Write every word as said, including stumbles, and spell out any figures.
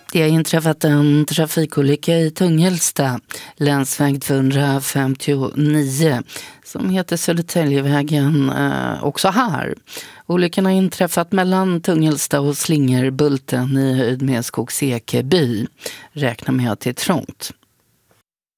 Det har inträffat en trafikolycka i Tungelsta, länsväg tvåhundrafemtionio, som heter Södertäljevägen eh, också här. Olyckan har inträffat mellan Tungelsta och Slingerbulten i höjd med Skogsekeby. Räkna med att det är trångt.